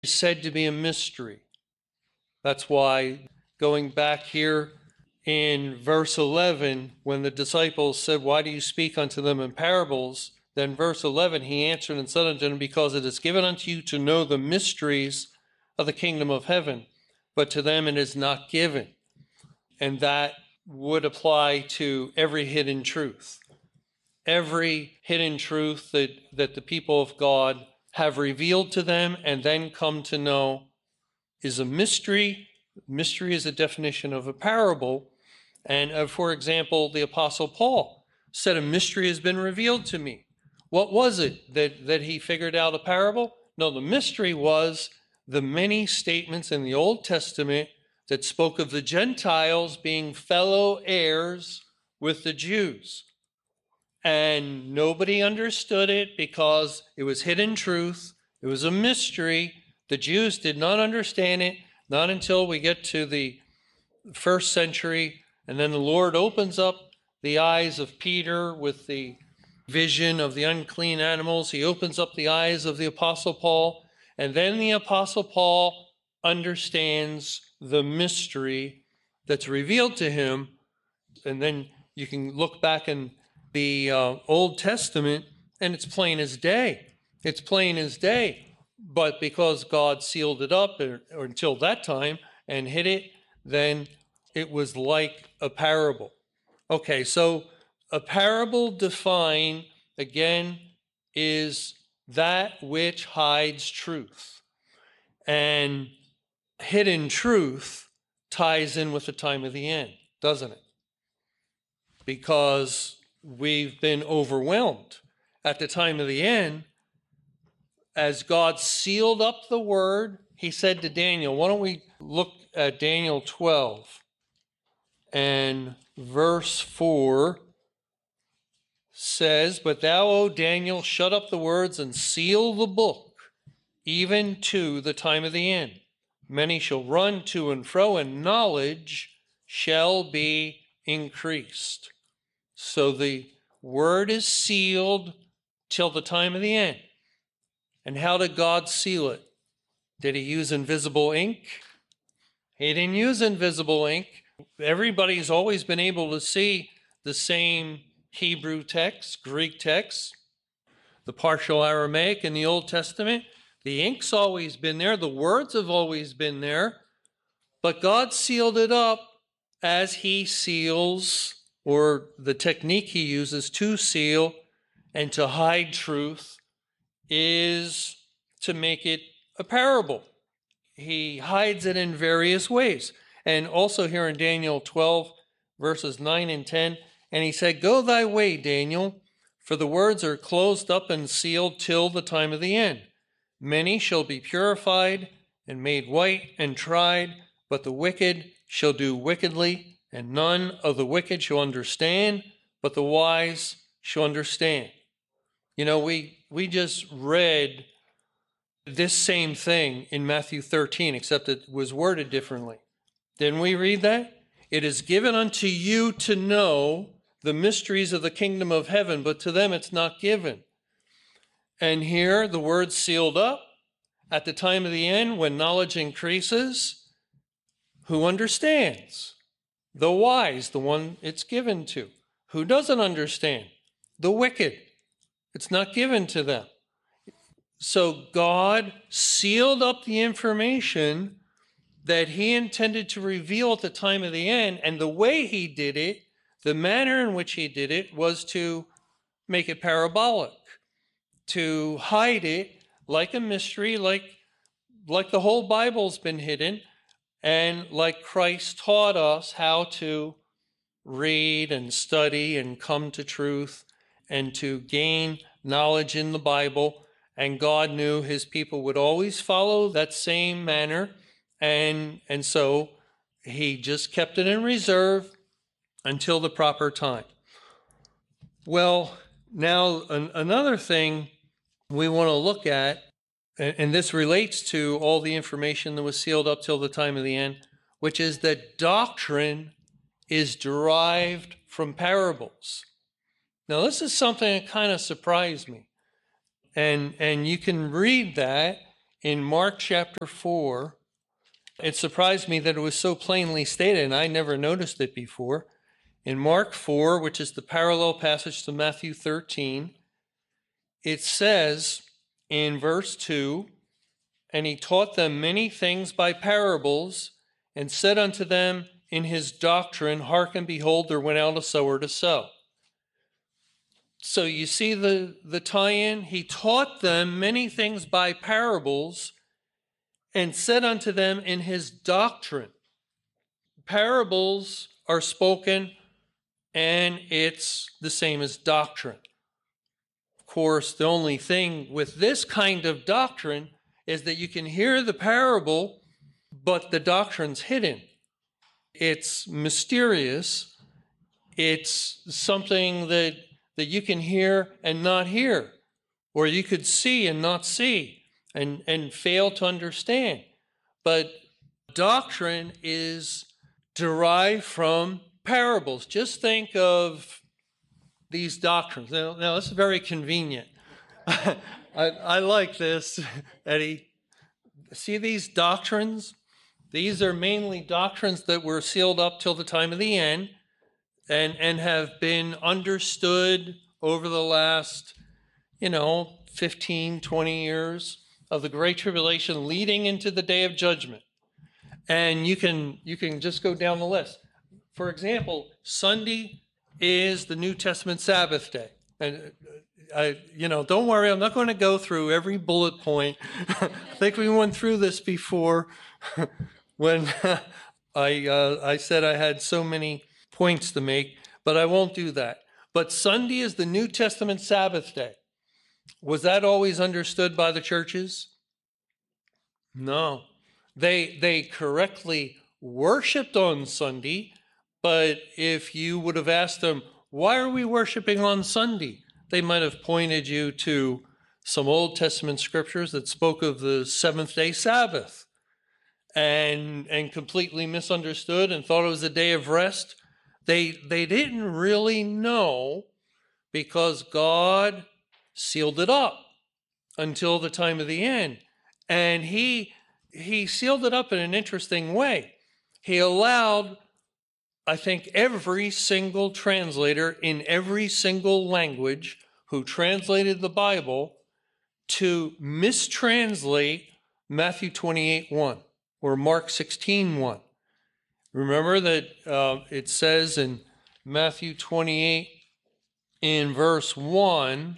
is said to be a mystery. That's why, going back here in verse 11, when the disciples said, "Why do you speak unto them in parables?" Then verse 11, he answered and said unto them, "Because it is given unto you to know the mysteries of the kingdom of heaven, but to them it is not given." And that would apply to every hidden truth. Every hidden truth that the people of God have revealed to them and then come to know is a mystery. Mystery is a definition of a parable. And for example, the Apostle Paul said, "A mystery has been revealed to me." What was it that he figured out a parable? No, the mystery was the many statements in the Old Testament that spoke of the Gentiles being fellow heirs with the Jews. And nobody understood it because it was hidden truth. It was a mystery. The Jews did not understand it, not until we get to the first century. And then the Lord opens up the eyes of Peter with the vision of the unclean animals. He opens up the eyes of the Apostle Paul. And then the Apostle Paul understands the mystery that's revealed to him. And then you can look back in the Old Testament, and it's plain as day. It's plain as day. But because God sealed it up or until that time and hid it, then it was like a parable. Okay, so a parable defined, again, is that which hides truth. And hidden truth ties in with the time of the end, doesn't it? Because we've been overwhelmed at the time of the end. As God sealed up the word, he said to Daniel, why don't we look at Daniel 12 and verse 4 says, "But thou, O Daniel, shut up the words and seal the book, even to the time of the end. Many shall run to and fro, and knowledge shall be increased." So the word is sealed till the time of the end. And how did God seal it? Did he use invisible ink? He didn't use invisible ink. Everybody's always been able to see the same Hebrew text, Greek text, the partial Aramaic in the Old Testament. The ink's always been there. The words have always been there. But God sealed it up as he seals, or the technique he uses to seal and to hide truth is to make it a parable. He hides it in various ways. And also here in Daniel 12, verses 9 and 10, "And he said, Go thy way, Daniel, for the words are closed up and sealed till the time of the end. Many shall be purified and made white and tried, but the wicked shall do wickedly, and none of the wicked shall understand, but the wise shall understand." You know, we just read this same thing in Matthew 13, except it was worded differently. Didn't we read that? "It is given unto you to know the mysteries of the kingdom of heaven, but to them it's not given." And here the word's sealed up at the time of the end when knowledge increases. Who understands? The wise, the one it's given to. Who doesn't understand? The wicked. It's not given to them. So God sealed up the information that he intended to reveal at the time of the end, and the way he did it, the manner in which he did it, was to make it parabolic, to hide it like a mystery, like the whole Bible's been hidden, and like Christ taught us how to read and study and come to truth and to gain knowledge in the Bible. And God knew his people would always follow that same manner. And so he just kept it in reserve until the proper time. Well, now another thing we want to look at, and this relates to all the information that was sealed up till the time of the end, which is that doctrine is derived from parables. Now, this is something that kind of surprised me. And you can read that in Mark chapter 4, it surprised me that it was so plainly stated, and I never noticed it before. In Mark 4, which is the parallel passage to Matthew 13, it says in verse 2, "And he taught them many things by parables, and said unto them in his doctrine, Hearken, behold, there went out a sower to sow." So you see the tie-in? He taught them many things by parables, and said unto them in his doctrine. Parables are spoken, and it's the same as doctrine. Of course, the only thing with this kind of doctrine is that you can hear the parable, but the doctrine's hidden. It's mysterious. It's something that you can hear and not hear, or you could see and not see, and fail to understand. But doctrine is derived from parables. Just think of these doctrines. Now this is very convenient. I like this, Eddie. See these doctrines? These are mainly doctrines that were sealed up till the time of the end and have been understood over the last, 15, 20 years of the Great Tribulation leading into the Day of Judgment. And you can just go down the list. For example, Sunday is the New Testament Sabbath day. And don't worry, I'm not going to go through every bullet point. I think we went through this before when I said I had so many points to make, but I won't do that. But Sunday is the New Testament Sabbath day. Was that always understood by the churches? No. They correctly worshiped on Sunday, but if you would have asked them, why are we worshiping on Sunday? They might have pointed you to some Old Testament scriptures that spoke of the seventh-day Sabbath and completely misunderstood and thought it was a day of rest. They didn't really know, because God sealed it up until the time of the end. And he sealed it up in an interesting way. He allowed, I think, every single translator in every single language who translated the Bible to mistranslate Matthew 28:1 or Mark 16:1. Remember that it says in Matthew 28 in verse 1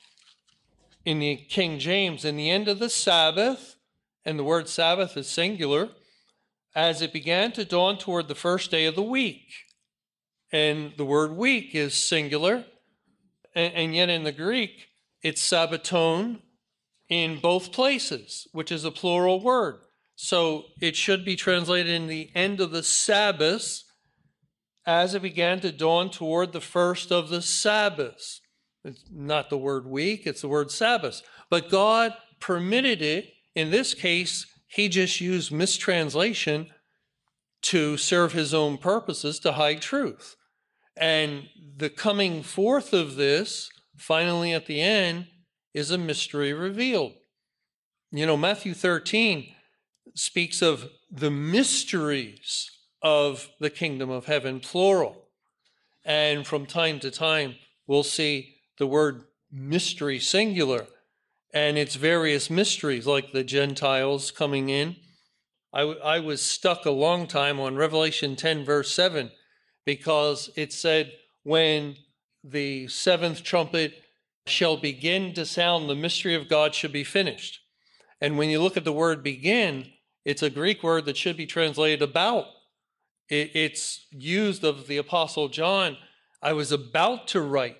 in the King James, "In the end of the Sabbath," and the word Sabbath is singular, "as it began to dawn toward the first day of the week." And the word week is singular, and yet in the Greek, it's sabbaton in both places, which is a plural word. So it should be translated in the end of the Sabbath, as it began to dawn toward the first of the Sabbaths. It's not the word week, it's the word Sabbath. But God permitted it. In this case, he just used mistranslation to serve his own purposes, to hide truth. And the coming forth of this, finally at the end, is a mystery revealed. Matthew 13 speaks of the mysteries of the kingdom of heaven, plural. And from time to time, we'll see the word mystery, singular, and its various mysteries, like the Gentiles coming in. I was stuck a long time on Revelation 10, verse 7, because it said, when the seventh trumpet shall begin to sound, the mystery of God should be finished. And when you look at the word begin, it's a Greek word that should be translated about. It's used of the Apostle John, I was about to write.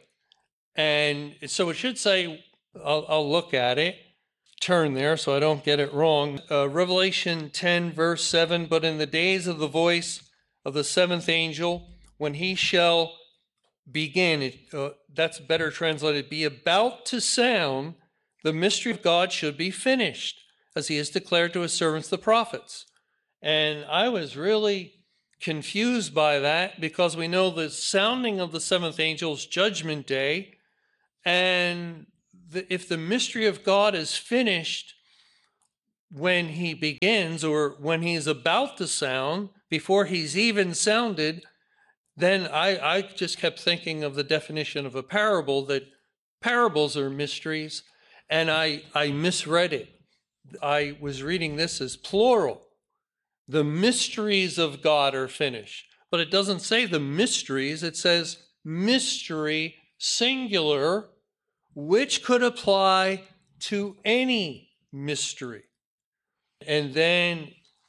And so it should say, I'll look at it, turn there so I don't get it wrong. Revelation 10, verse 7, "But in the days of the voice of the seventh angel, when he shall begin," that's better translated, "be about to sound, the mystery of God should be finished, as he has declared to his servants the prophets." And I was really confused by that, because we know the sounding of the seventh angel's judgment day, and if the mystery of God is finished, when he begins or when he's about to sound, before he's even sounded, then I just kept thinking of the definition of a parable, that parables are mysteries, and I misread it. I was reading this as plural. The mysteries of God are finished. But it doesn't say the mysteries, it says mystery singular, which could apply to any mystery. And then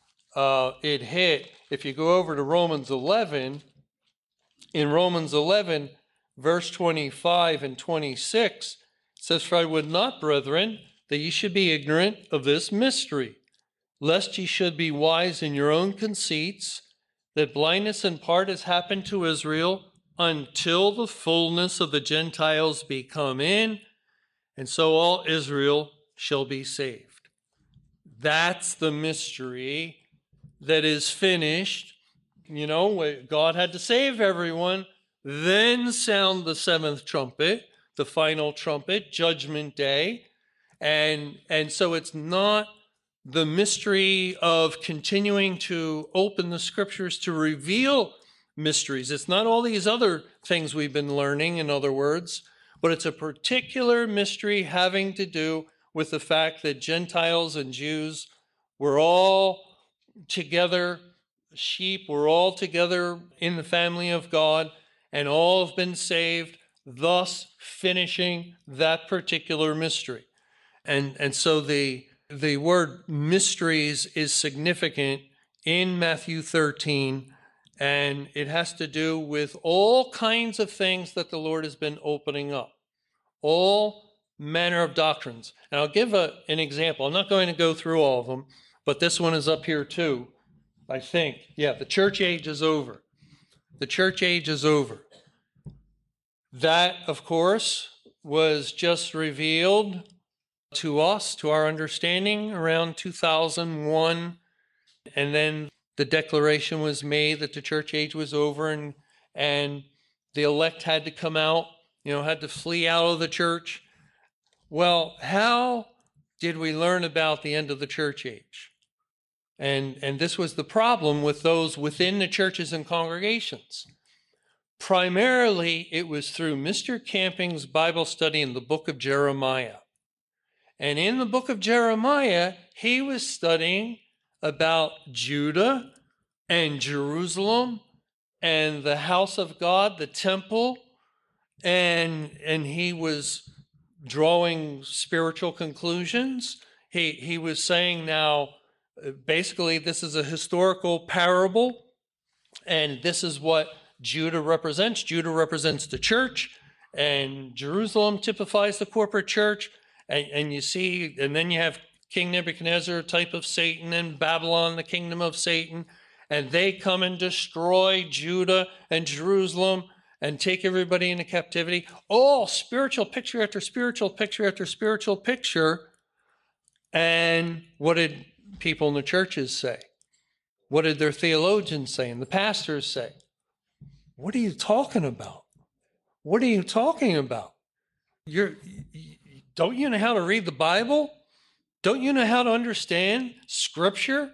it hit, if you go over to Romans 11, in Romans 11, verse 25 and 26, it says, "For I would not, brethren, that ye should be ignorant of this mystery, lest ye should be wise in your own conceits, that blindness in part has happened to Israel until the fullness of the Gentiles be come in, and so all Israel shall be saved." That's the mystery that is finished. You know, God had to save everyone, then sound the seventh trumpet, the final trumpet, Judgment Day. And so it's not the mystery of continuing to open the scriptures to reveal mysteries. It's not all these other things we've been learning, in other words, but it's a particular mystery having to do with the fact that Gentiles and Jews were all together, sheep were all together in the family of God, and all have been saved, thus finishing that particular mystery. And so the word mysteries is significant in Matthew 13, and it has to do with all kinds of things that the Lord has been opening up, all manner of doctrines. And I'll give an example. I'm not going to go through all of them, but this one is up here too, I think. Yeah, the church age is over. The church age is over. That, of course, was just revealed to us, to our understanding, around 2001. And then the declaration was made that the church age was over, and the elect had to come out, had to flee out of the church. Well, how did we learn about the end of the church age? And this was the problem with those within the churches and congregations. Primarily, it was through Mr. Camping's Bible study in the book of Jeremiah. And in the book of Jeremiah, he was studying about Judah and Jerusalem and the house of God, the temple, and he was drawing spiritual conclusions. He was saying now, basically, this is a historical parable, and this is what Judah represents. Judah represents the church, and Jerusalem typifies the corporate church. And you see, and then you have King Nebuchadnezzar, type of Satan, and Babylon, the kingdom of Satan, and they come and destroy Judah and Jerusalem and take everybody into captivity. All spiritual picture after spiritual picture after spiritual picture. And what did people in the churches say? What did their theologians say and the pastors say? What are you talking about? What are you talking about? Don't you know how to read the Bible? Don't you know how to understand Scripture?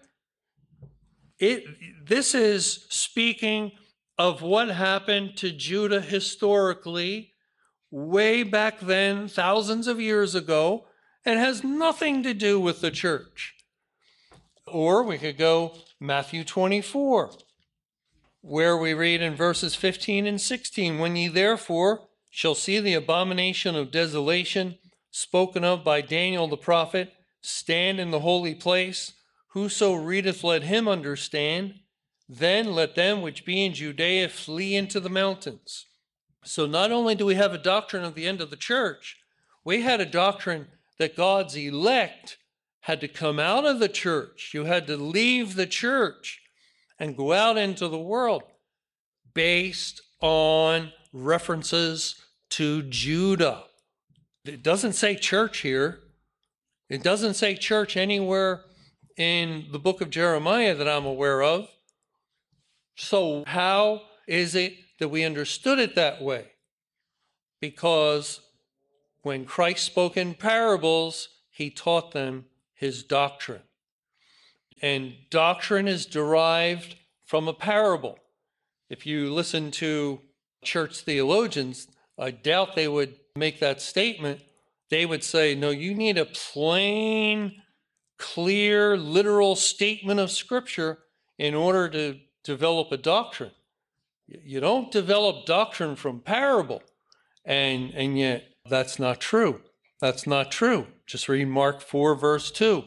This is speaking of what happened to Judah historically, way back then, thousands of years ago, and has nothing to do with the church. Or we could go Matthew 24, where we read in verses 15 and 16, "When ye therefore shall see the abomination of desolation spoken of by Daniel the prophet stand in the holy place, whoso readeth, let him understand. Then let them which be in Judea flee into the mountains." So not only do we have a doctrine of the end of the church, we had a doctrine that God's elect had to come out of the church. You had to leave the church and go out into the world based on references to Judah. It doesn't say church here. It doesn't say church anywhere in the book of Jeremiah that I'm aware of. So how is it that we understood it that way? Because when Christ spoke in parables, he taught them his doctrine. And doctrine is derived from a parable. If you listen to church theologians, I doubt they would make that statement. They would say, no, you need a plain, clear, literal statement of Scripture in order to develop a doctrine. You don't develop doctrine from parable. And yet that's not true. That's not true. Just read Mark 4, verse 2.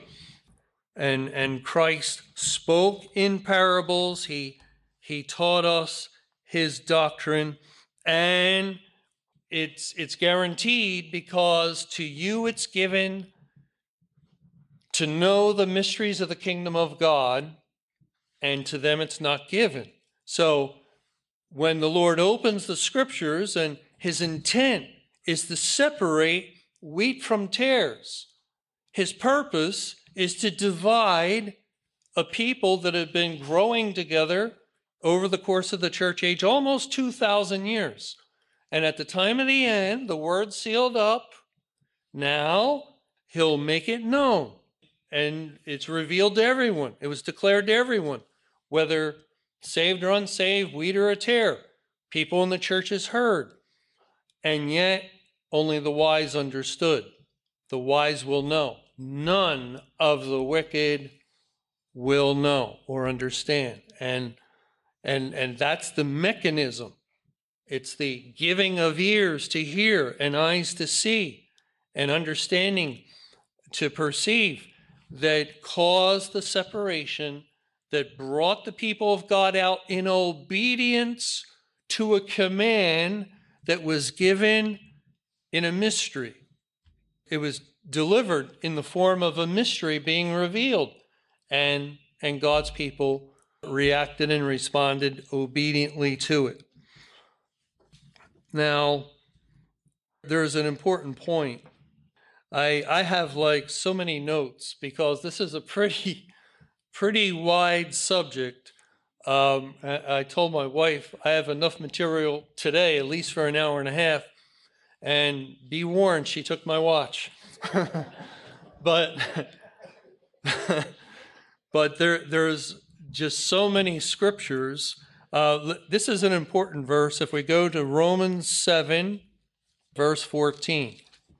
And Christ spoke in parables. He taught us his doctrine, and it's guaranteed because to you it's given to know the mysteries of the kingdom of God, and to them it's not given. So when the Lord opens the scriptures, and his intent is to separate wheat from tares, his purpose is to divide a people that have been growing together over the course of the church age, almost 2,000 years. And at the time of the end, the word sealed up, now he'll make it known. And it's revealed to everyone. It was declared to everyone, whether saved or unsaved, wheat or a tare. People in the churches heard. And yet, only the wise understood. The wise will know. None of the wicked will know or understand. And that's the mechanism. It's the giving of ears to hear and eyes to see and understanding to perceive that caused the separation, that brought the people of God out in obedience to a command that was given in a mystery. It was delivered in the form of a mystery being revealed, and God's people reacted and responded obediently to it. Now, there's an important point. I have like so many notes because this is a pretty wide subject. I told my wife I have enough material today, at least for an hour and a half, and be warned, she took my watch. But there's just so many scriptures. This is an important verse. If we go to Romans 7, verse 14.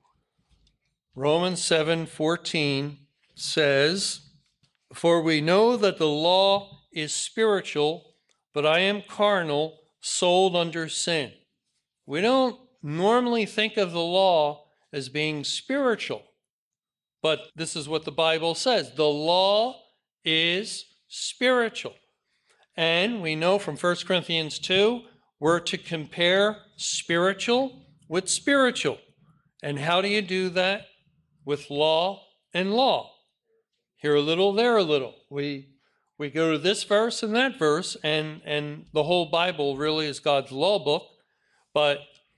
Romans 7:14 says, "For we know that the law is spiritual, but I am carnal, sold under sin." We don't normally think of the law as being spiritual, but this is what the Bible says. The law is spiritual. And we know from 1 Corinthians 2, we're to compare spiritual with spiritual. And how do you do that? With law and law. Here a little, there a little. We go to this verse and that verse, and the whole Bible really is God's law book. But,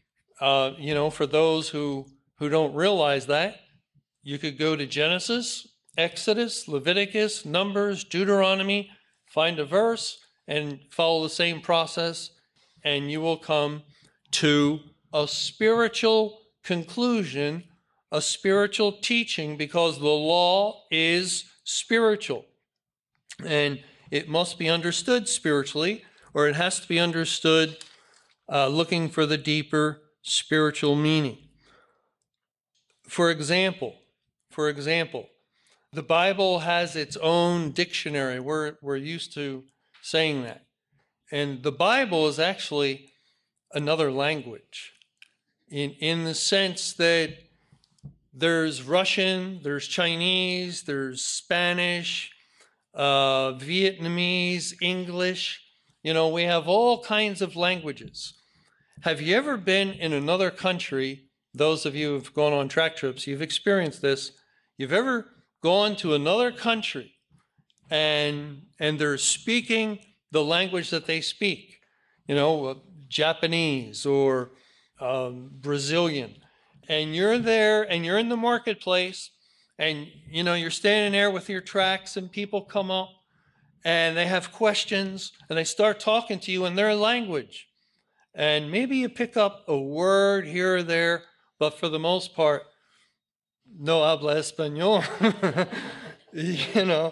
for those who don't realize that, you could go to Genesis, Exodus, Leviticus, Numbers, Deuteronomy, find a verse, and follow the same process, and you will come to a spiritual conclusion, a spiritual teaching, because the law is spiritual. And it must be understood spiritually, or it has to be understood looking for the deeper spiritual meaning. For example, the Bible has its own dictionary. We're used to saying that. And the Bible is actually another language in the sense that there's Russian, there's Chinese, there's Spanish, Vietnamese, English. We have all kinds of languages. Have you ever been in another country? Those of you who have gone on track trips, you've experienced this. You've ever gone to another country and they're speaking the language that they speak, Japanese or Brazilian. And you're there and you're in the marketplace and, you're standing there with your tracts and people come up and they have questions and they start talking to you in their language. And maybe you pick up a word here or there, but for the most part, no habla español.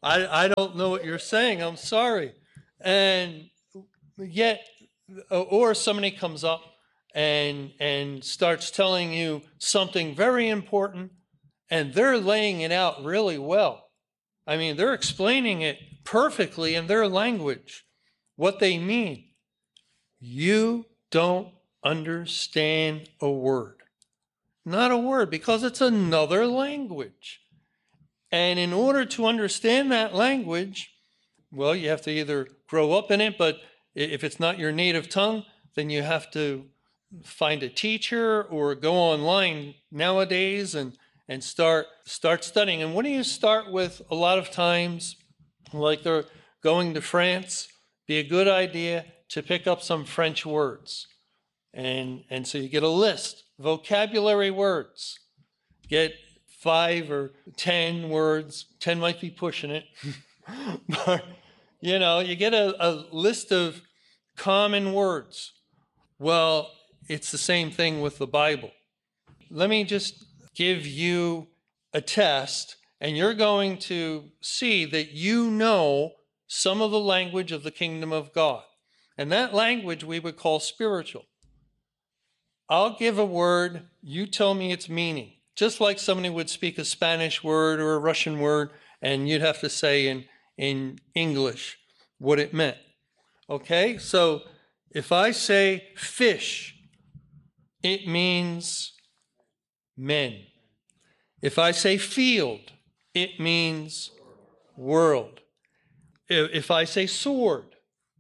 I don't know what you're saying. I'm sorry. And yet, or somebody comes up and starts telling you something very important, and they're laying it out really well. I mean, they're explaining it perfectly in their language, what they mean. You don't understand a word. Not a word, because it's another language. And in order to understand that language, well, you have to either grow up in it, but if it's not your native tongue, then you have to find a teacher or go online nowadays and start studying. And what do you start with a lot of times? Like they're going to France, be a good idea to pick up some French words. And so you get a list, vocabulary words. Get 5 or 10 words. 10 might be pushing it. But, you get a list of common words. Well, it's the same thing with the Bible. Let me just give you a test, and you're going to see that you know some of the language of the kingdom of God. And that language we would call spiritual. I'll give a word, you tell me its meaning. Just like somebody would speak a Spanish word or a Russian word, and you'd have to say in English what it meant. Okay, so if I say fish, it means men. If I say field, it means world. If I say sword,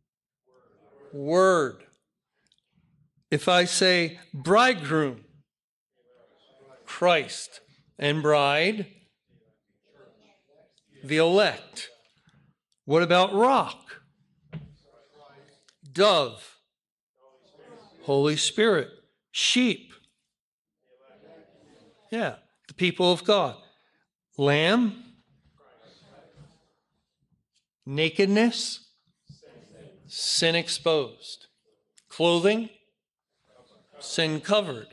word. If I say bridegroom, Christ, and bride, the elect. What about rock? Dove, Holy Spirit, sheep. Yeah, the people of God. Lamb, nakedness, sin exposed. Clothing, sin covered.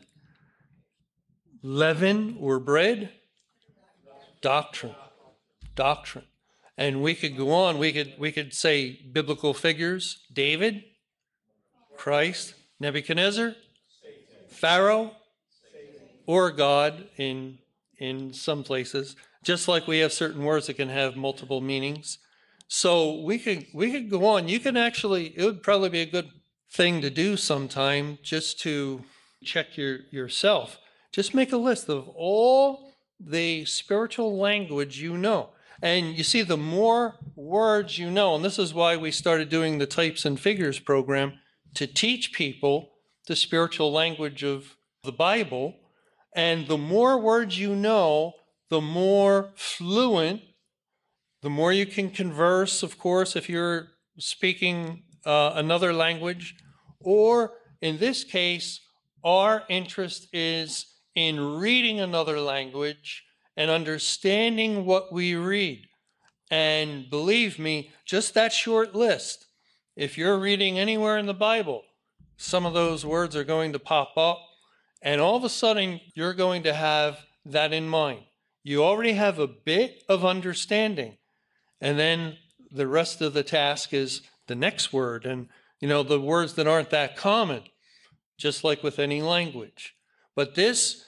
Leaven or bread, doctrine. Doctrine. And we could go on. We could say biblical figures. David, Christ, Nebuchadnezzar, Pharaoh, or God in some places. Just like we have certain words that can have multiple meanings. So we could go on. You can actually, it would probably be a good thing to do sometime just to check yourself. Just make a list of all the spiritual language you know. And you see, the more words you know, and this is why we started doing the Types and Figures program, to teach people the spiritual language of the Bible. And the more words you know, the more fluent, the more you can converse, of course, if you're speaking another language. Or in this case, our interest is in reading another language and understanding what we read. And believe me, just that short list, if you're reading anywhere in the Bible, some of those words are going to pop up, and all of a sudden you're going to have that in mind. You already have a bit of understanding, and then the rest of the task is the next word, and the words that aren't that common, just like with any language. But this,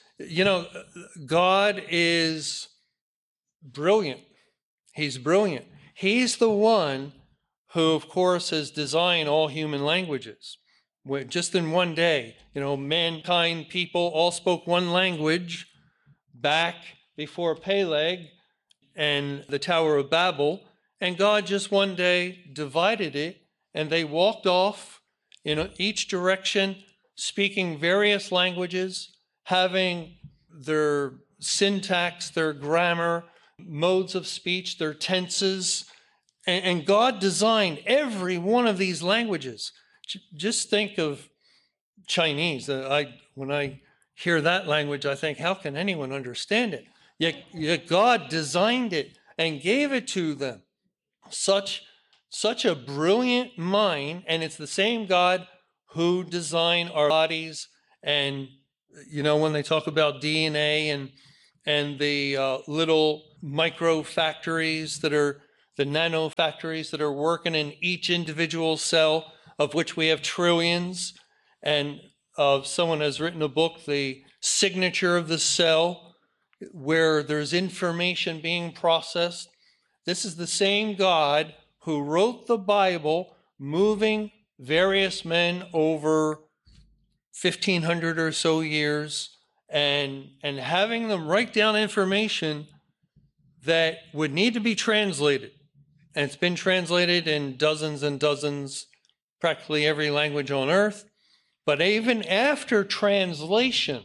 God is brilliant. He's brilliant. He's the one who, of course, has designed all human languages. Just in one day, mankind, people all spoke one language back before Peleg and the Tower of Babel, and God just one day divided it, and they walked off in each direction, speaking various languages, having their syntax, their grammar, modes of speech, their tenses, and God designed every one of these languages. Just think of Chinese. When I hear that language, I think, how can anyone understand it? Yet God designed it and gave it to them. Such a brilliant mind, and it's the same God who designed our bodies. And when they talk about DNA and the little micro factories that the nanofactories that are working in each individual cell, of which we have trillions. And someone has written a book, The Signature of the Cell, where there's information being processed. This is the same God who wrote the Bible, moving various men over 1,500 or so years, and having them write down information that would need to be translated. And it's been translated in dozens and dozens, practically every language on earth. But even after translation,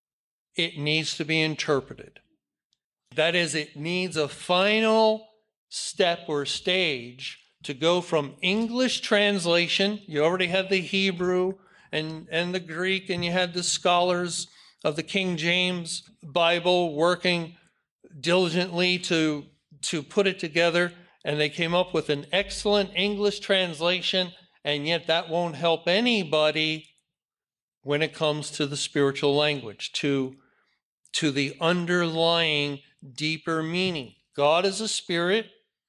it needs to be interpreted. That is, it needs a final step or stage to go from English translation. You already have the Hebrew and the Greek, and you had the scholars of the King James Bible working diligently to put it together, and they came up with an excellent English translation, and yet that won't help anybody when it comes to the spiritual language, to the underlying deeper meaning. God is a spirit.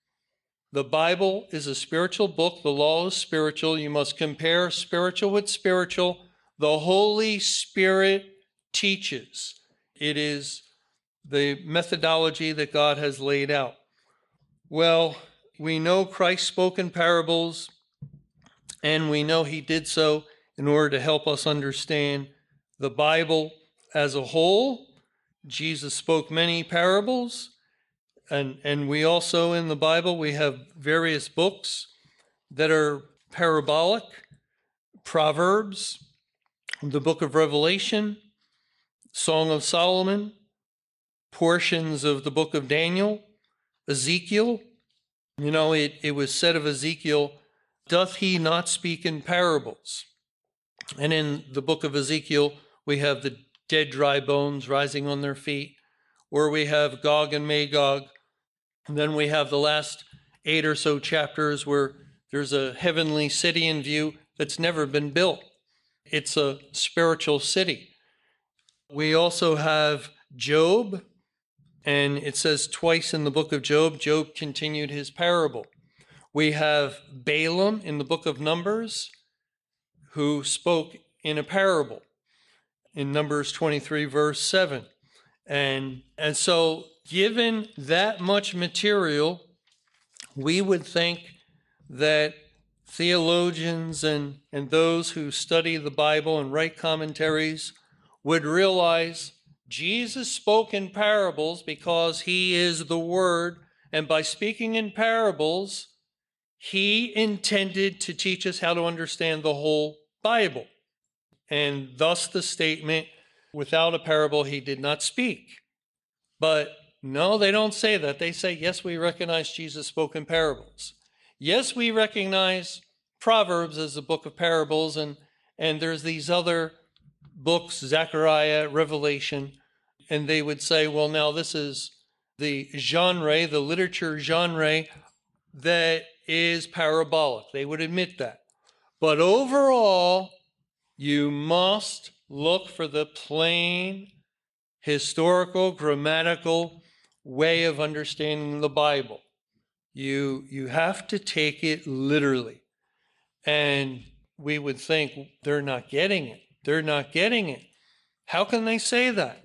The Bible is a spiritual book. The law is spiritual. You must compare spiritual with spiritual. The Holy Spirit teaches. It is the methodology that God has laid out. Well, we know Christ spoke in parables, and we know he did so in order to help us understand the Bible as a whole. Jesus spoke many parables, and we also, in the Bible, we have various books that are parabolic: Proverbs, the book of Revelation, Song of Solomon, portions of the book of Daniel, Ezekiel. You know, it was said of Ezekiel, doth he not speak in parables? And in the book of Ezekiel, we have the dead dry bones rising on their feet, or we have Gog and Magog. And then we have the last 8 or so chapters where there's a heavenly city in view that's never been built. It's a spiritual city. We also have Job, and it says twice in the book of Job, Job continued his parable. We have Balaam in the book of Numbers, who spoke in a parable in Numbers 23, verse 7. And so given that much material, we would think that theologians and those who study the Bible and write commentaries would realize Jesus spoke in parables because he is the Word, and by speaking in parables, he intended to teach us how to understand the whole Bible. And thus the statement, without a parable, he did not speak. But no, they don't say that. They say, yes, we recognize Jesus spoke in parables. Yes, we recognize Proverbs as a book of parables, and there's these other books, Zechariah, Revelation, and they would say, well, now this is the genre, the literature genre that is parabolic. They would admit that. But overall, you must look for the plain, historical, grammatical way of understanding the Bible. You have to take it literally. And we would think, they're not getting it. They're not getting it. How can they say that?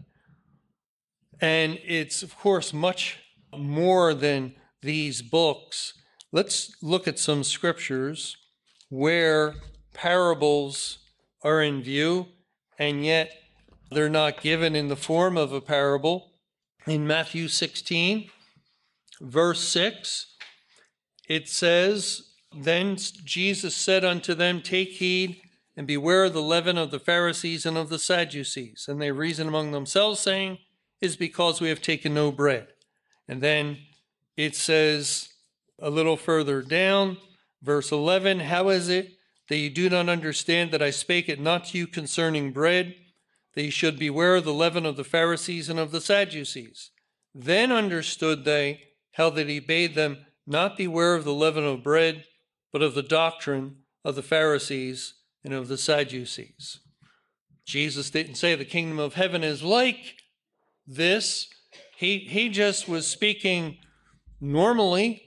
And it's, of course, much more than these books. Let's look at some scriptures where parables are in view, and yet they're not given in the form of a parable. In Matthew 16, verse 6, it says, then Jesus said unto them, take heed and beware of the leaven of the Pharisees and of the Sadducees. And they reason among themselves, saying, is because we have taken no bread. And then it says a little further down, verse 11, how is it that you do not understand that I spake it not to you concerning bread, that you should beware of the leaven of the Pharisees and of the Sadducees? Then understood they how that he bade them not beware of the leaven of bread, but of the doctrine of the Pharisees and of the Sadducees. Jesus didn't say the kingdom of heaven is like this. He just was speaking normally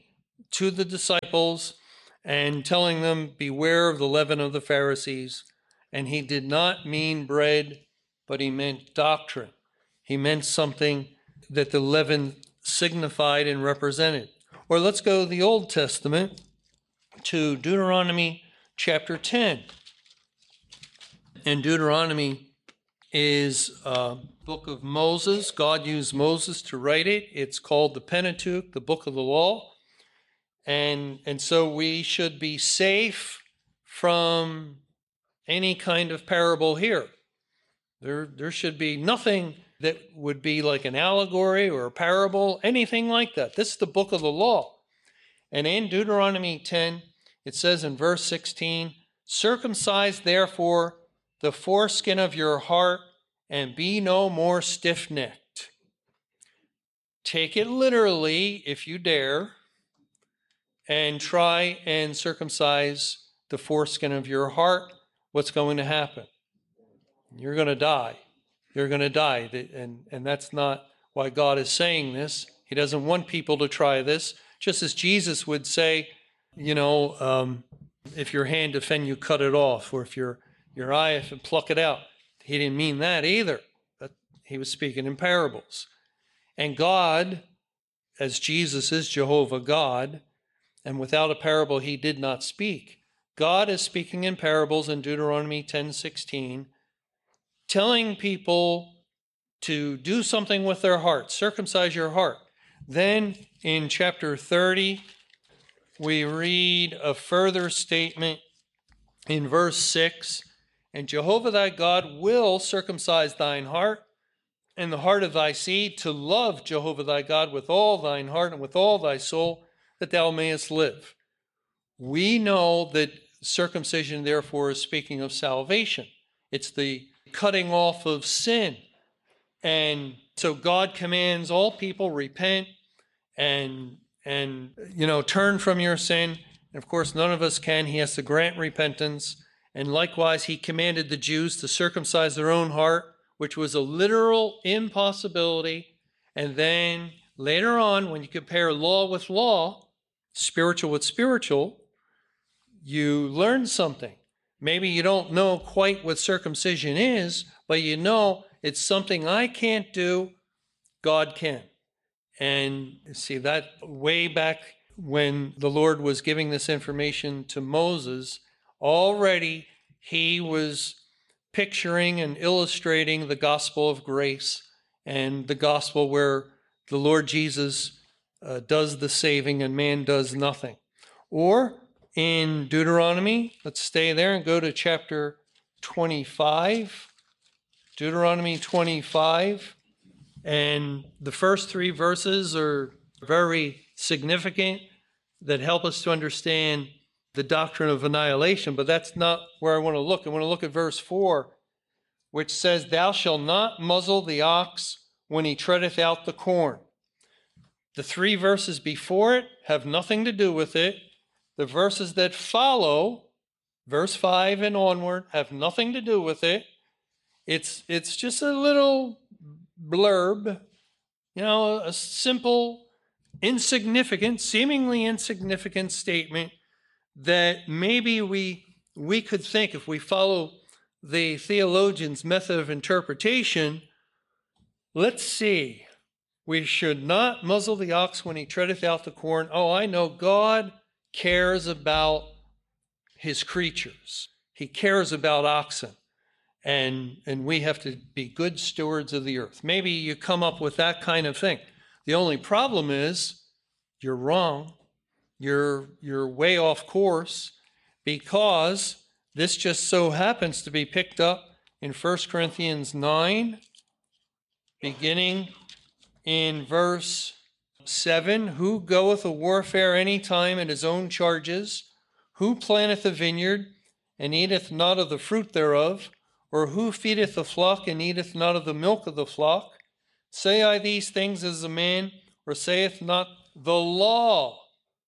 to the disciples and telling them, beware of the leaven of the Pharisees. And he did not mean bread, but he meant doctrine. He meant something that the leaven signified and represented. Or let's go to the Old Testament, to Deuteronomy chapter 10. And Deuteronomy is a book of Moses. God used Moses to write it. It's called the Pentateuch, the book of the law. And so we should be safe from any kind of parable here. There should be nothing that would be like an allegory or a parable, anything like that. This is the book of the law. And in Deuteronomy 10, it says in verse 16, circumcise therefore the foreskin of your heart and be no more stiff-necked. Take it literally if you dare, and try and circumcise the foreskin of your heart. What's going to happen? You're going to die. You're going to die. And that's not why God is saying this. He doesn't want people to try this. Just as Jesus would say, if your hand offend you, cut it off. Or if your eye offend, pluck it out. He didn't mean that either. But he was speaking in parables. And God, as Jesus is Jehovah God, and without a parable he did not speak. God is speaking in parables in Deuteronomy 10:16, telling people to do something with their heart, circumcise your heart. Then in chapter 30, we read a further statement in verse 6, and Jehovah thy God will circumcise thine heart and the heart of thy seed, to love Jehovah thy God with all thine heart and with all thy soul, that thou mayest live. We know that circumcision, therefore, is speaking of salvation. It's the cutting off of sin. And so God commands all people repent and turn from your sin. And of course, none of us can. He has to grant repentance. And likewise, he commanded the Jews to circumcise their own heart, which was a literal impossibility. And then later on, when you compare law with law, spiritual with spiritual, you learn something. Maybe you don't know quite what circumcision is, but you know it's something I can't do, God can. And see, that way back when the Lord was giving this information to Moses, already he was picturing and illustrating the gospel of grace and the gospel where the Lord Jesus does the saving and man does nothing. Or in Deuteronomy, let's stay there and go to chapter 25. Deuteronomy 25. And the first three verses are very significant that help us to understand the doctrine of annihilation, but that's not where I want to look. I want to look at verse 4, which says, thou shalt not muzzle the ox when he treadeth out the corn. The three verses before it have nothing to do with it. The verses that follow, verse 5 and onward, have nothing to do with it. It's just a little blurb, a simple, insignificant, seemingly insignificant statement that maybe we could think, if we follow the theologian's method of interpretation, let's see, we should not muzzle the ox when he treadeth out the corn. Oh, I know God cares about his creatures. He cares about oxen. And we have to be good stewards of the earth. Maybe you come up with that kind of thing. The only problem is you're wrong. You're way off course, because this just so happens to be picked up in 1 Corinthians 9, beginning in verse 7. Who goeth a warfare any time at his own charges? Who planteth a vineyard and eateth not of the fruit thereof? Or who feedeth the flock and eateth not of the milk of the flock? Say I these things as a man, or saith not the law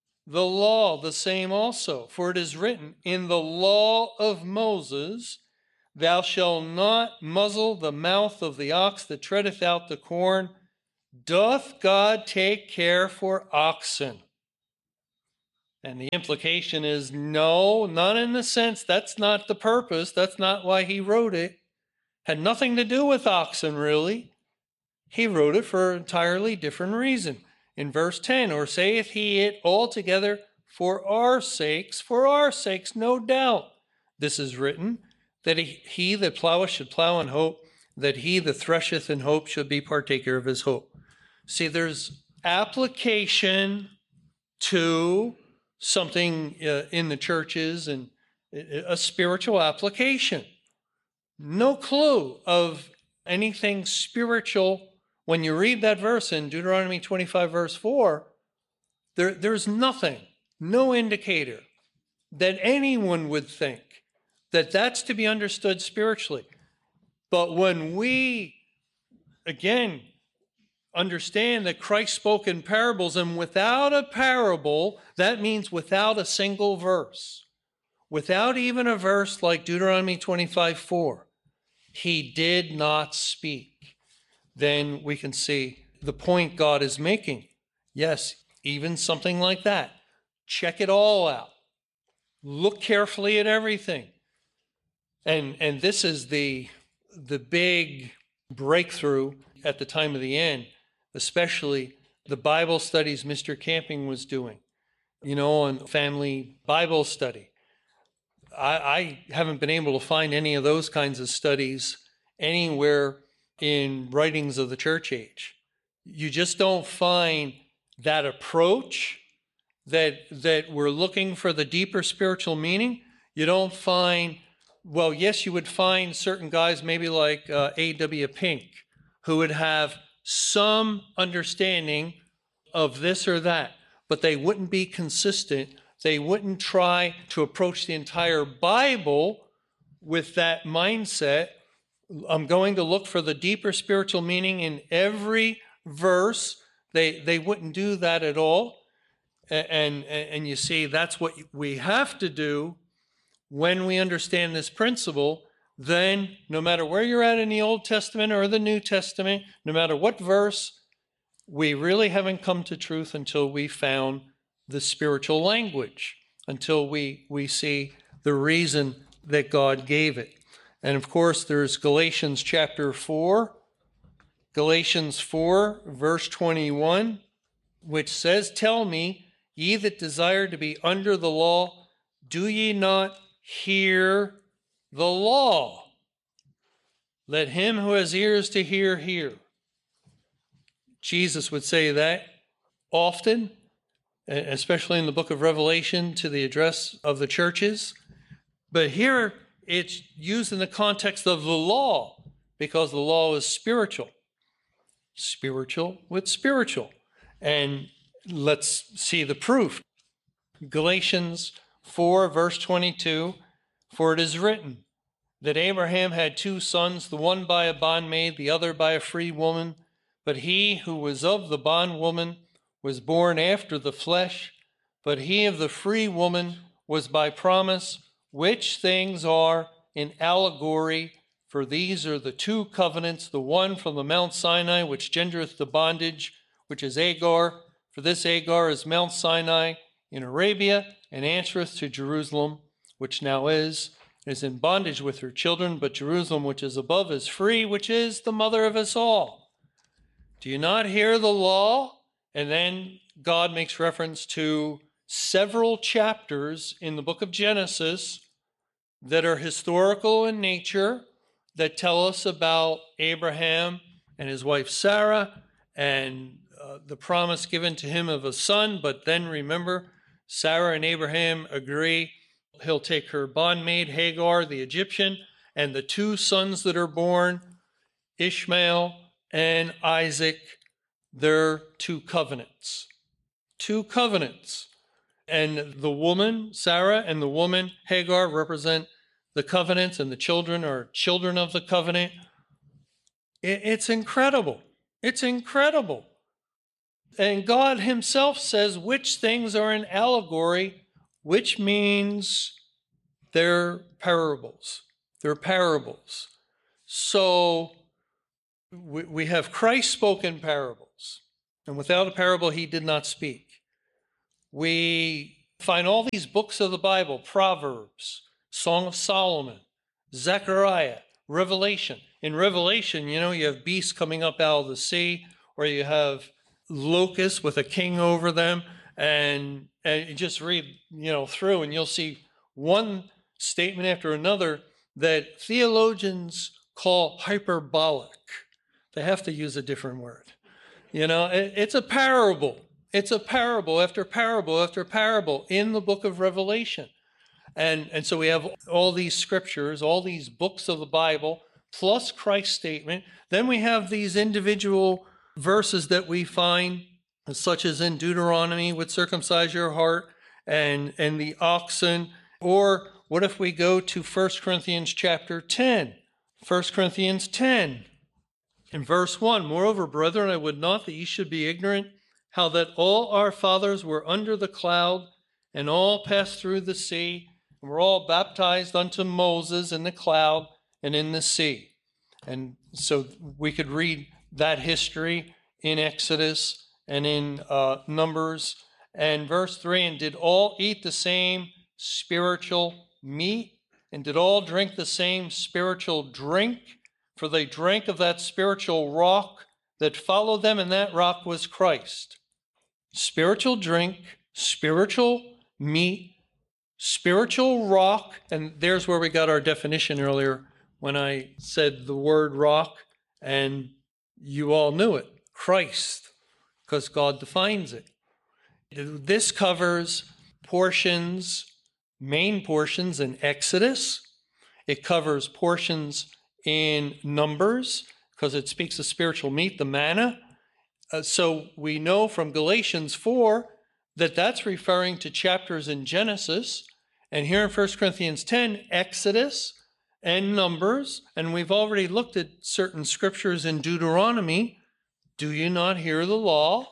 the same also? For it is written in the law of Moses, thou shalt not muzzle the mouth of the ox that treadeth out the corn. Doth God take care for oxen? And the implication is no, not in the sense, that's not the purpose. That's not why he wrote it. Had nothing to do with oxen, really. He wrote it for an entirely different reason. In verse 10, or saith he it altogether for our sakes, no doubt. This is written, that he that ploweth should plow in hope, that he that thresheth in hope should be partaker of his hope. See, there's application to something in the churches and a spiritual application. No clue of anything spiritual. When you read that verse in Deuteronomy 25, verse 4, there's nothing, no indicator that anyone would think that that's to be understood spiritually. But when we, again, understand that Christ spoke in parables, and without a parable, that means without a single verse, without even a verse like Deuteronomy 25, 4, he did not speak. Then we can see the point God is making. Yes, even something like that. Check it all out. Look carefully at everything. And this is the big breakthrough at the time of the end, especially the Bible studies Mr. Camping was doing, on family Bible study. I haven't been able to find any of those kinds of studies anywhere in writings of the church age. You just don't find that approach that we're looking for the deeper spiritual meaning. You don't find, well, yes, you would find certain guys maybe like A.W. Pink who would have some understanding of this or that, but they wouldn't be consistent. They wouldn't try to approach the entire Bible with that mindset. I'm going to look for the deeper spiritual meaning in every verse. They wouldn't do that at all. And you see, that's what we have to do when we understand this principle. Then no matter where you're at in the Old Testament or the New Testament, no matter what verse, we really haven't come to truth until we found the spiritual language, until we see the reason that God gave it. And of course, there's Galatians chapter 4, Galatians 4, verse 21, which says, tell me, ye that desire to be under the law, do ye not hear the law? Let him who has ears to hear, hear. Jesus would say that often, especially in the book of Revelation to the address of the churches. But here it's used in the context of the law, because the law is spiritual. Spiritual with spiritual. And let's see the proof. Galatians 4, verse 22, for it is written that Abraham had two sons, the one by a bondmaid, the other by a free woman. But he who was of the bondwoman was born after the flesh, but he of the free woman was by promise, which things are in allegory. For these are the two covenants, the one from the Mount Sinai, which gendereth the bondage, which is Agar. For this Agar is Mount Sinai in Arabia, and answereth to Jerusalem, which now is in bondage with her children, but Jerusalem, which is above, is free, which is the mother of us all. Do you not hear the law? And then God makes reference to several chapters in the book of Genesis that are historical in nature, that tell us about Abraham and his wife Sarah, and the promise given to him of a son. But then remember, Sarah and Abraham agree he'll take her bondmaid Hagar, the Egyptian, and the two sons that are born, Ishmael and Isaac, they're two covenants. Two covenants. And the woman, Sarah, and the woman, Hagar, represent the covenants, and the children are children of the covenant. It's incredible. It's incredible. And God himself says which things are an allegory, which means they're parables. They're parables. So we have Christ spoken parables, and without a parable he did not speak. We find all these books of the Bible, Proverbs, Song of Solomon, Zechariah, Revelation. In Revelation, you have beasts coming up out of the sea, or you have locusts with a king over them, and you just read, through, and you'll see one statement after another that theologians call hyperbolic. They have to use a different word. It's a parable. It's a parable after parable after parable in the book of Revelation. And so we have all these scriptures, all these books of the Bible, plus Christ's statement. Then we have these individual verses that we find, such as in Deuteronomy, with circumcise your heart, and the oxen. Or what if we go to 1 Corinthians chapter 10? 1 Corinthians 10, in verse 1, moreover, brethren, I would not that ye should be ignorant, how that all our fathers were under the cloud, and all passed through the sea, and were all baptized unto Moses in the cloud and in the sea. And so we could read that history in Exodus and in Numbers. And verse 3, and did all eat the same spiritual meat, and did all drink the same spiritual drink, for they drank of that spiritual rock that followed them, and that rock was Christ. Spiritual drink, spiritual meat, spiritual rock, and there's where we got our definition earlier when I said the word rock, and you all knew it, Christ, because God defines it. This covers portions, main portions in Exodus. It covers portions in Numbers, because it speaks of spiritual meat, the manna. So we know from Galatians 4 that that's referring to chapters in Genesis. And here in 1 Corinthians 10, Exodus and Numbers. And we've already looked at certain scriptures in Deuteronomy. Do you not hear the law?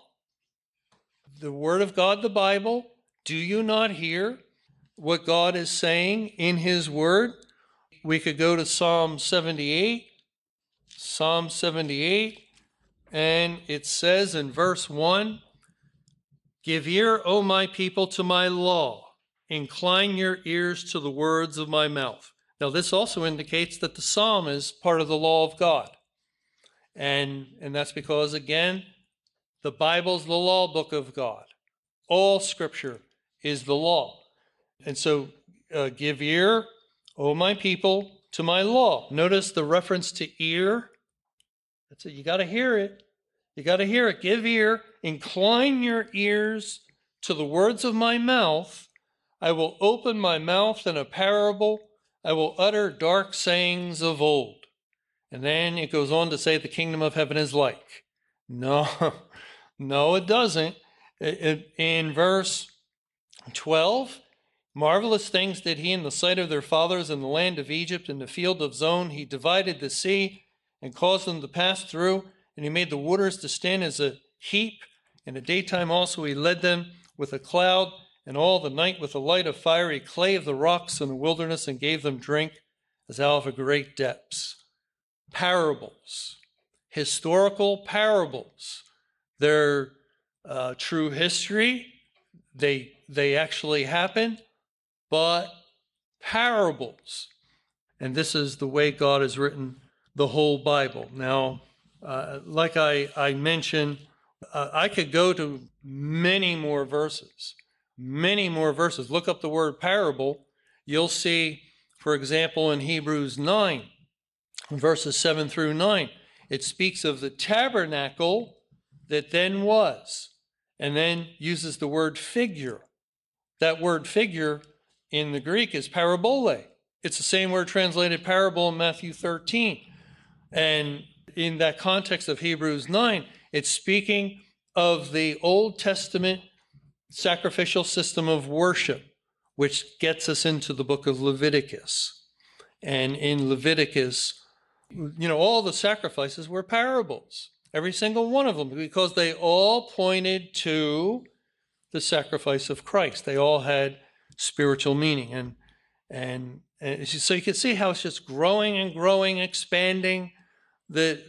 The word of God, the Bible. Do you not hear what God is saying in his word? We could go to Psalm 78. Psalm 78. And it says in verse 1, give ear, O my people, to my law. Incline your ears to the words of my mouth. Now, this also indicates that the psalm is part of the law of God. And that's because, again, the Bible's the law book of God. All scripture is the law. And so, give ear, O my people, to my law. Notice the reference to ear. That's it. You got to hear it. You got to hear it. Give ear. Incline your ears to the words of my mouth. I will open my mouth in a parable. I will utter dark sayings of old. And then it goes on to say the kingdom of heaven is like. No, it doesn't. In verse 12, marvelous things did he in the sight of their fathers in the land of Egypt, in the field of Zon. He divided the sea and caused them to pass through, and he made the waters to stand as a heap. In the daytime also he led them with a cloud, and all the night with a light of fire. He clave the rocks in the wilderness and gave them drink as out of a great depths. Parables, historical parables. They're true history. They actually happen, but parables. And this is the way God has written the whole Bible. Now, like I mentioned, I could go to many more verses. Look up the word parable. You'll see, for example, in Hebrews 9, verses 7 through 9, it speaks of the tabernacle that then was, and then uses the word figure. That word figure in the Greek is parabole. It's the same word translated parable in Matthew 13. And in that context of Hebrews 9, it's speaking of the Old Testament sacrificial system of worship, which gets us into the book of Leviticus. And in Leviticus, all the sacrifices were parables, every single one of them, because they all pointed to the sacrifice of Christ. They all had spiritual meaning. And so you can see how it's just growing and growing, expanding, that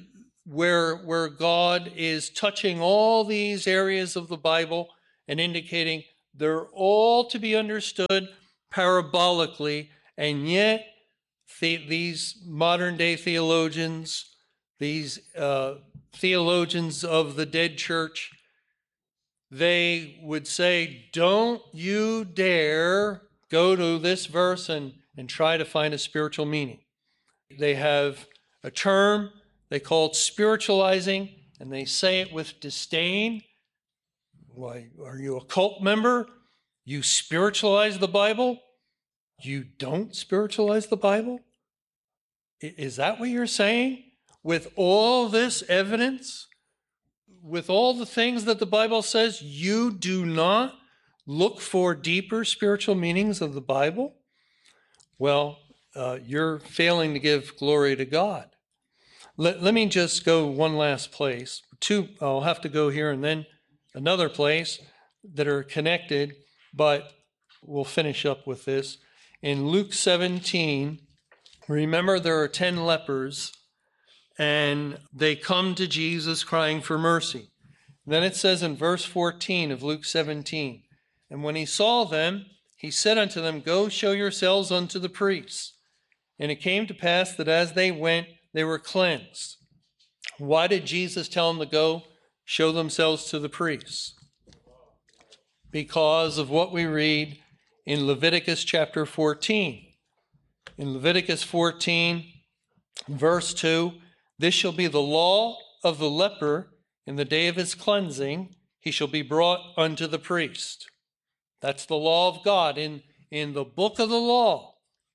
where God is touching all these areas of the Bible and indicating They're all to be understood parabolically, and yet these modern-day theologians, these theologians of the dead church, they would say, don't you dare go to this verse and try to find a spiritual meaning. They have a term they call it spiritualizing, and they say it with disdain. Why, are you a cult member? You spiritualize the Bible? You don't spiritualize the Bible? Is that what you're saying? With all this evidence, with all the things that the Bible says, you do not look for deeper spiritual meanings of the Bible? Well, you're failing to give glory to God. Let me just go one last place. I'll have to go here and then another place that are connected, but we'll finish up with this. In Luke 17, remember there are 10 lepers, and they come to Jesus crying for mercy. Then it says in verse 14 of Luke 17, and when he saw them, he said unto them, go show yourselves unto the priests. And it came to pass that as they went, they were cleansed. Why did Jesus tell them to go show themselves to the priests? Because of what we read in Leviticus chapter 14. In Leviticus 14, verse 2, this shall be the law of the leper in the day of his cleansing. He shall be brought unto the priest. That's the law of God in the book of the law.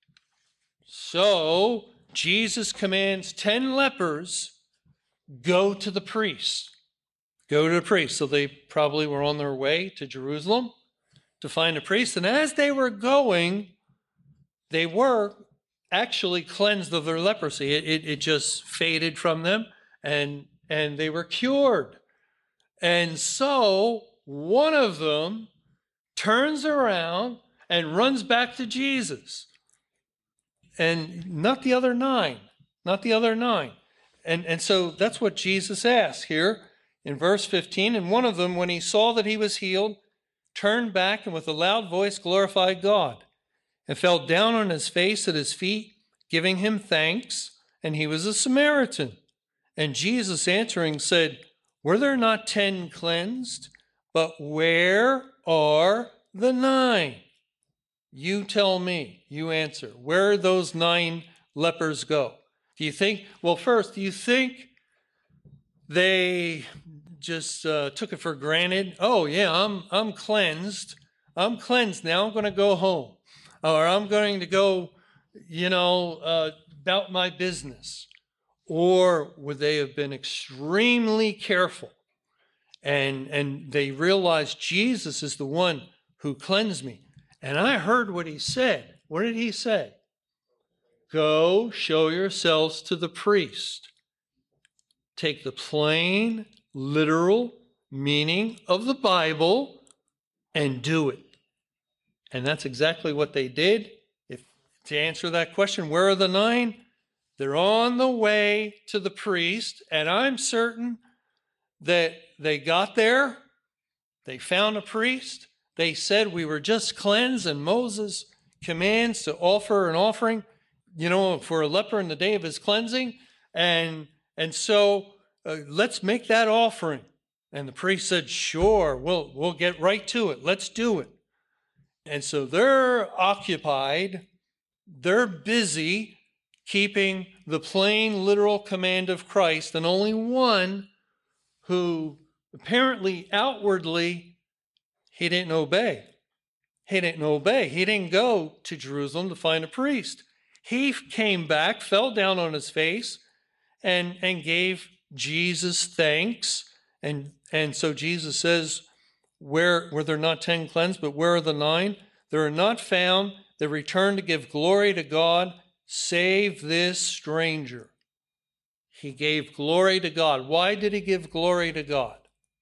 So Jesus commands 10 lepers, go to the priest. Go to the priest. So they probably were on their way to Jerusalem to find a priest. And as they were going, they were actually cleansed of their leprosy. It just faded from them, and they were cured. And so one of them turns around and runs back to Jesus. And not the other nine. Not the other nine. And so that's what Jesus asks here in verse 15. And one of them, when he saw that he was healed, turned back and with a loud voice glorified God, and fell down on his face at his feet, giving him thanks. And he was a Samaritan. And Jesus answering said, were there not 10 cleansed? But where are the 9? You tell me, you answer. Where did those 9 lepers go? Do you think, well, first, do you think they just took it for granted? Oh, yeah, I'm cleansed. I'm cleansed now. I'm going to go home. Or I'm going to go, about my business. Or would they have been extremely careful and they realized Jesus is the one who cleansed me? And I heard what he said. What did he say? Go show yourselves to the priest. Take the plain, literal meaning of the Bible and do it. And that's exactly what they did. To answer that question, where are the 9? They're on the way to the priest, and I'm certain that they got there, they found a priest, they said, we were just cleansed, and Moses commands to offer an offering, for a leper in the day of his cleansing, and so let's make that offering. And the priest said, sure, we'll get right to it, let's do it. And so they're occupied, they're busy keeping the plain, literal command of Christ, and only one who apparently outwardly he didn't obey. He didn't obey. He didn't go to Jerusalem to find a priest. He came back, fell down on his face, and gave Jesus thanks. And so Jesus says, were there not 10 cleansed, but where are the 9? They are not found. They returned to give glory to God, save this stranger. He gave glory to God. Why did he give glory to God?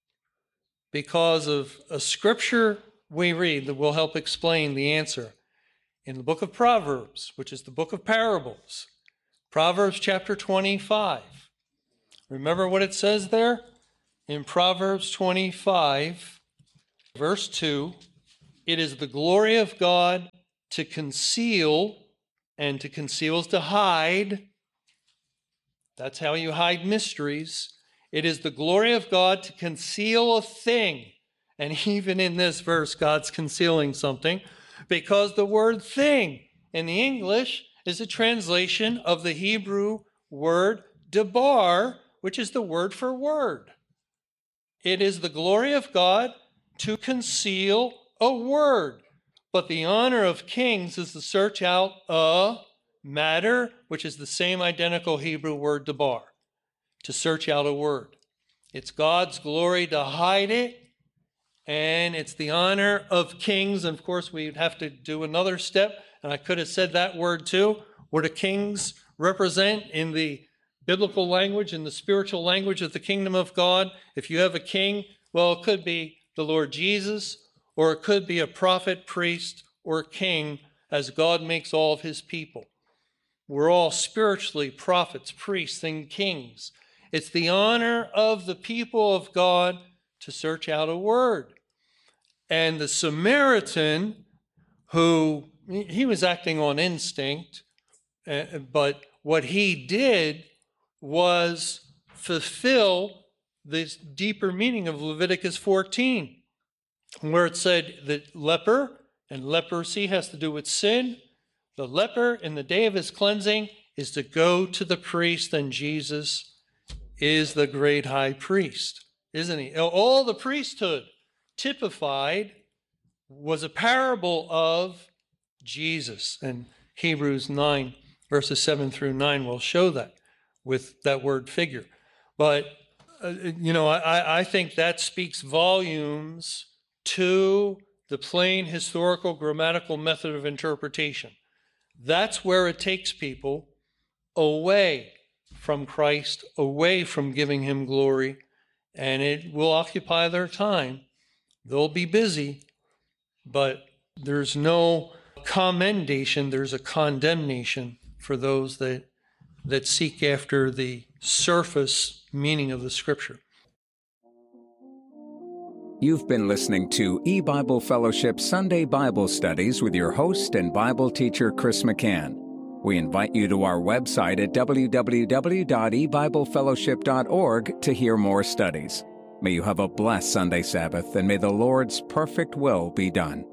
Because of a scripture we read that will help explain the answer. In the book of Proverbs, which is the book of parables, Proverbs chapter 25. Remember what it says there? In Proverbs 25, verse 2, It is the glory of God to conceal, and to conceal is to hide. That's how you hide mysteries. It is the glory of God to conceal a thing. And even in this verse, God's concealing something, because the word thing in the English is a translation of the Hebrew word debar, which is the word for word. It is the glory of God to conceal a word. But the honor of kings is to search out a matter, which is the same identical Hebrew word debar, to search out a word. It's God's glory to hide it, and it's the honor of kings. And of course, we'd have to do another step, and I could have said that word too. What do kings represent in the biblical language, in the spiritual language of the kingdom of God? If you have a king, well, it could be the Lord Jesus, or it could be a prophet, priest, or king, as God makes all of his people. We're all spiritually prophets, priests, and kings. It's the honor of the people of God to search out a word. And the Samaritan, who he was acting on instinct, but what he did was fulfill this deeper meaning of Leviticus 14, where it said that leper and leprosy has to do with sin. The leper in the day of his cleansing is to go to the priest, and Jesus is the great high priest, isn't he? All the priesthood typified was a parable of Jesus. And Hebrews 9, verses 7 through 9 will show that with that word figure. But, I think that speaks volumes to the plain historical grammatical method of interpretation. That's where it takes people away from Christ, away from giving him glory, and it will occupy their time. They'll be busy, but there's no commendation, there's a condemnation for those that seek after the surface meaning of the Scripture. You've been listening to eBible Fellowship Sunday Bible Studies with your host and Bible teacher, Chris McCann. We invite you to our website at www.ebiblefellowship.org to hear more studies. May you have a blessed Sunday Sabbath, and may the Lord's perfect will be done.